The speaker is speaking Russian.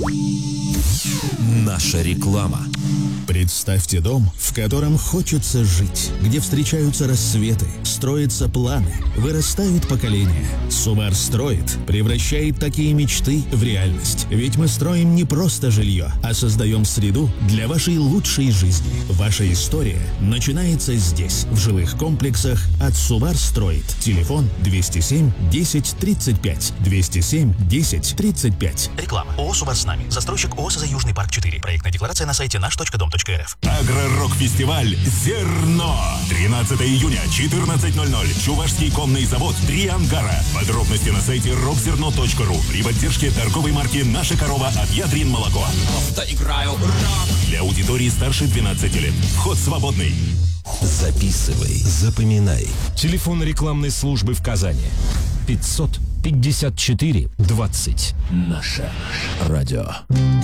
Наша реклама. Представьте дом, в котором хочется жить, где встречаются рассветы, строятся планы, вырастают поколения. Сумар строит, превращает такие мечты в реальность. Ведь мы строим не просто жилье, а создаем среду для вашей лучшей жизни. Ваша история начинается здесь, в жилых комплексах от Сумар строит. Телефон 207 10 35. 207 10 35. Реклама. ООО «Сумар с нами». Застройщик ООО «СЗ Южный парк 4». Проектная декларация на сайте наш.дом.рф. Агророк-фестиваль «Зерно». 13 июня, 14:00. Чувашский конный завод, 3 ангара. Подробности на сайте rockzerno.ru при поддержке торговой марки «Наша корова» от Ядрин молоко. Просто играю рок. Для аудитории старше 12 лет. Вход свободный. Записывай, запоминай. Телефон рекламной службы в Казани. 554 20. Наше радио.